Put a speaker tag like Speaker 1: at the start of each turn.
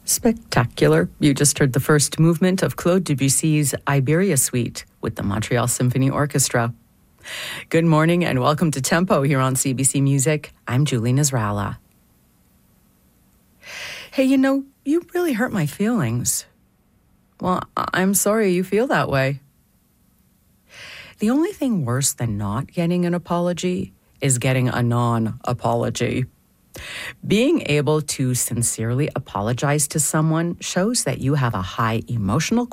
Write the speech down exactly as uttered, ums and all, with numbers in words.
Speaker 1: Spectacular. You just heard the first movement of Claude Debussy's Iberia Suite with the Montreal Symphony Orchestra. Good morning and welcome to Tempo here on C B C Music. I'm Julie Nasrallah. Hey, you know, you really hurt my feelings. Well, I'm sorry you feel that way. The only thing worse than not getting an apology is getting a non-apology. Being able to sincerely apologize to someone shows that you have a high emotional